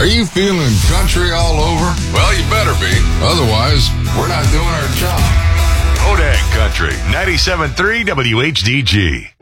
you feeling country all over? Well, you better be. Otherwise, we're not doing our job. Odag Country, 97.3 WHDG.